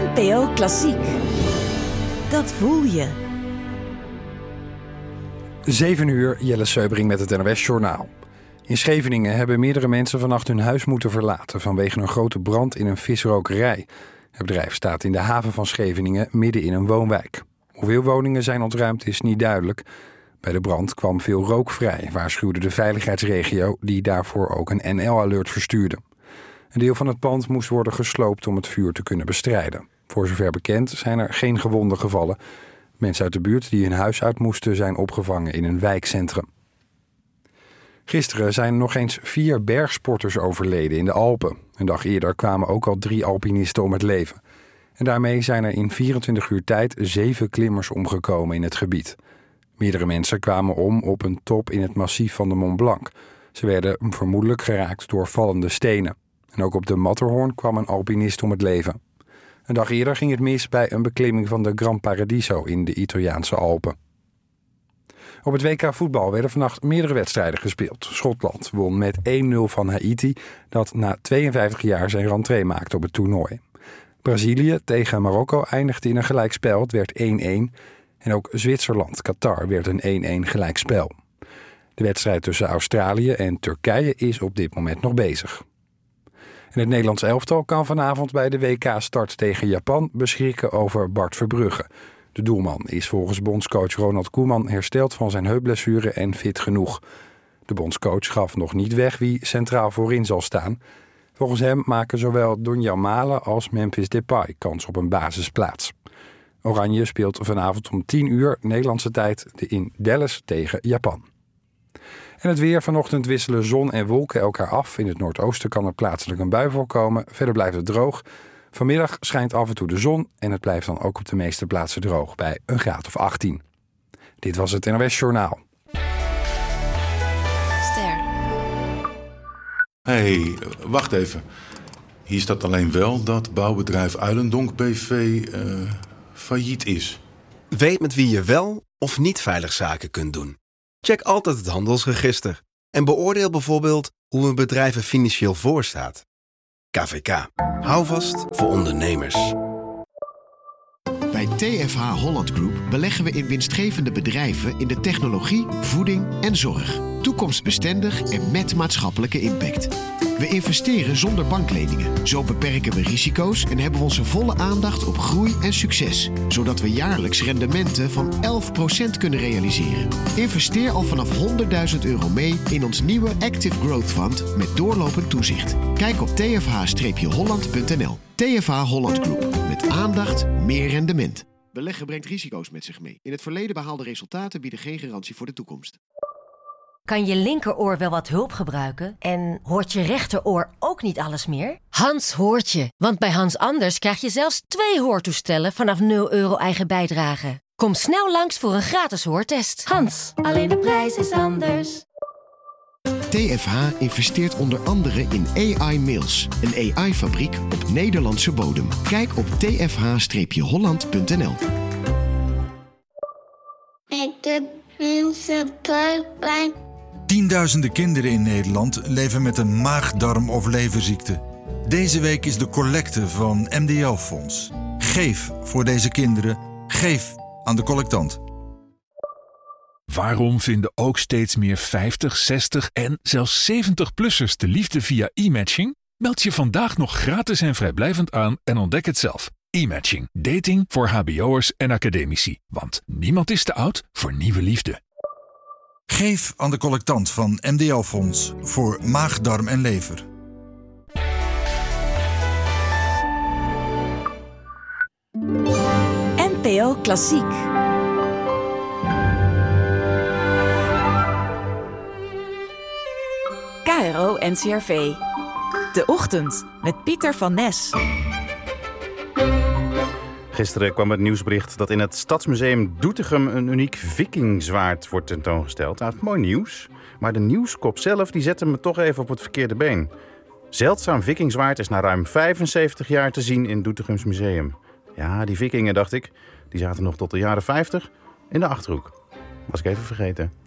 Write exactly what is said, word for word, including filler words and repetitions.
N P O Klassiek. Dat voel je. zeven uur, Jelle Seubring met het N O S-journaal. In Scheveningen hebben meerdere mensen vannacht hun huis moeten verlaten vanwege een grote brand in een visrokerij. Het bedrijf staat in de haven van Scheveningen midden in een woonwijk. Hoeveel woningen zijn ontruimd is niet duidelijk. Bij de brand kwam veel rook vrij, waarschuwde de veiligheidsregio die daarvoor ook een N L-alert verstuurde. Een deel van het pand moest worden gesloopt om het vuur te kunnen bestrijden. Voor zover bekend zijn er geen gewonden gevallen. Mensen uit de buurt die hun huis uit moesten zijn opgevangen in een wijkcentrum. Gisteren zijn nog eens vier bergsporters overleden in de Alpen. Een dag eerder kwamen ook al drie alpinisten om het leven. En daarmee zijn er in vierentwintig uur tijd zeven klimmers omgekomen in het gebied. Meerdere mensen kwamen om op een top in het massief van de Mont Blanc. Ze werden vermoedelijk geraakt door vallende stenen. En ook op de Matterhorn kwam een alpinist om het leven. Een dag eerder ging het mis bij een beklimming van de Gran Paradiso in de Italiaanse Alpen. Op het W K voetbal werden vannacht meerdere wedstrijden gespeeld. Schotland won met één nul van Haiti, dat na tweeënvijftig jaar zijn rentree maakte op het toernooi. Brazilië tegen Marokko eindigde in een gelijkspel, het werd één-één. En ook Zwitserland-Qatar werd een één-één gelijkspel. De wedstrijd tussen Australië en Turkije is op dit moment nog bezig. En het Nederlands elftal kan vanavond bij de W K-start tegen Japan beschikken over Bart Verbrugge. De doelman is volgens bondscoach Ronald Koeman hersteld van zijn heupblessure en fit genoeg. De bondscoach gaf nog niet weg wie centraal voorin zal staan. Volgens hem maken zowel Donjan Malen als Memphis Depay kans op een basisplaats. Oranje speelt vanavond om tien uur Nederlandse tijd in Dallas tegen Japan. En het weer. Vanochtend wisselen zon en wolken elkaar af. In het noordoosten kan er plaatselijk een bui voorkomen. Verder blijft het droog. Vanmiddag schijnt af en toe de zon en het blijft dan ook op de meeste plaatsen droog bij een graad of achttien. Dit was het N O S-journaal. Ster. Hé, hey, wacht even. Hier staat alleen wel dat bouwbedrijf Uilendonk B V uh, failliet is. Weet met wie je wel of niet veilig zaken kunt doen. Check altijd het handelsregister. En beoordeel bijvoorbeeld hoe een bedrijf er financieel voor staat. K V K. Hou vast voor ondernemers. Bij T F H Holland Group beleggen we in winstgevende bedrijven in de technologie, voeding en zorg. Toekomstbestendig en met maatschappelijke impact. We investeren zonder bankleningen. Zo beperken we risico's en hebben we onze volle aandacht op groei en succes. Zodat we jaarlijks rendementen van elf procent kunnen realiseren. Investeer al vanaf honderdduizend euro mee in ons nieuwe Active Growth Fund met doorlopend toezicht. Kijk op t f h holland punt n l. T F H Holland Group. Met aandacht, meer rendement. Beleggen brengt risico's met zich mee. In het verleden behaalde resultaten bieden geen garantie voor de toekomst. Kan je linkeroor wel wat hulp gebruiken? En hoort je rechteroor ook niet alles meer? Hans hoort je, want bij Hans Anders krijg je zelfs twee hoortoestellen vanaf nul euro eigen bijdrage. Kom snel langs voor een gratis hoortest. Hans, alleen de prijs is anders. T F H investeert onder andere in A I Mails, een A I-fabriek op Nederlandse bodem. Kijk op t f h holland punt n l. Tienduizenden kinderen in Nederland leven met een maag-darm- of leverziekte. Deze week is de collecte van M D L-fonds. Geef voor deze kinderen. Geef aan de collectant. Waarom vinden ook steeds meer vijftig, zestig en zelfs zeventig-plussers de liefde via e-matching? Meld je vandaag nog gratis en vrijblijvend aan en ontdek het zelf. E-matching. Dating voor hbo'ers en academici. Want niemand is te oud voor nieuwe liefde. Geef aan de collectant van M D L-fonds voor maag, darm en lever. N P O Klassiek. K R O N C R V. De Ochtend met Pieter van Nes. Gisteren kwam het nieuwsbericht dat in het Stadsmuseum Doetinchem een uniek vikingzwaard wordt tentoongesteld. Nou, het is mooi nieuws, maar de nieuwskop zelf die zette me toch even op het verkeerde been. Zeldzaam vikingzwaard is na ruim vijfenzeventig jaar te zien in Doetinchems museum. Ja, die vikingen, dacht ik, die zaten nog tot de jaren vijftig in de Achterhoek. Was ik even vergeten.